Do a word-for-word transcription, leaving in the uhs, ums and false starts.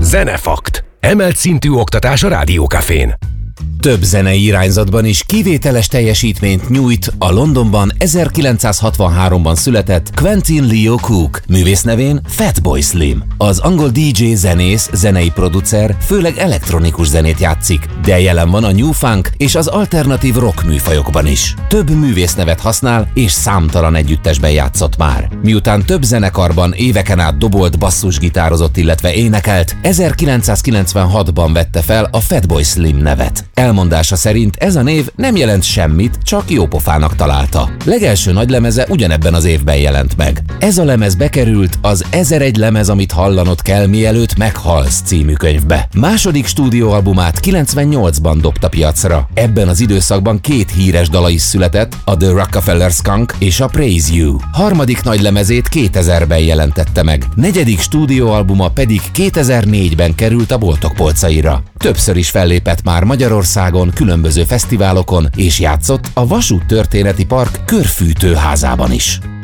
Zenefakt. Emelt szintű oktatás a Rádiókafén. Több zenei irányzatban is kivételes teljesítményt nyújt a Londonban ezerkilencszázhatvanháromban született Quentin Leo Cook, művész nevén Fatboy Slim. Az angol dé dzsé, zenész, zenei producer, főleg elektronikus zenét játszik, de jelen van a new funk és az alternatív rock műfajokban is. Több művésznevet használ és számtalan együttesben játszott már. Miután több zenekarban éveken át dobolt, basszusgitározott, illetve énekelt, ezerkilencszázkilencvenhatban vette fel a Fatboy Slim nevet. Elmondása szerint ez a név nem jelent semmit, csak jópofának találta. Legelső nagylemeze ugyanebben az évben jelent meg. Ez a lemez bekerült az ezeregy lemez, amit hallanod kell, mielőtt meghalsz című könyvbe. Második stúdióalbumát kilencvennyolcban dobta piacra. Ebben az időszakban két híres dala is született, a The Rockefeller Skunk és a Praise You. Harmadik nagylemezét kétezerben jelentette meg. Negyedik stúdióalbuma pedig kétezer-négyben került a boltok polcaira. Többször is fellépett már Magyarországon, különböző fesztiválokon és játszott a Vasúttörténeti Park körfűtőházában is.